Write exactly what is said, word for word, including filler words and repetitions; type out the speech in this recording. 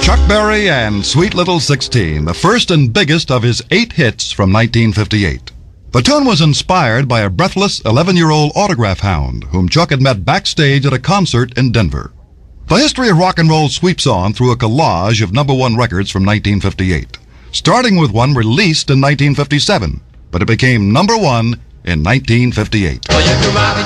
Chuck Berry and Sweet Little sixteen, the first and biggest of his eight hits from nineteen fifty-eight. The tune was inspired by a breathless eleven-year-old autograph hound whom Chuck had met backstage at a concert in Denver. The history of rock and roll sweeps on through a collage of number one records from nineteen fifty-eight, starting with one released in nineteen fifty-seven, but it became number one in nineteen fifty-eight. Well, you can ride me